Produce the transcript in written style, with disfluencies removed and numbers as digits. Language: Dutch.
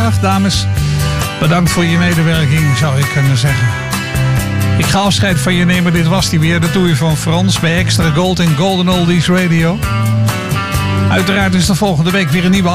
Dames, bedankt voor je medewerking, zou ik kunnen zeggen. Ik ga afscheid van je nemen. Dit was die weer, de tour van Frans bij Extra Gold en Golden Oldies Radio. Uiteraard is er volgende week weer een nieuwe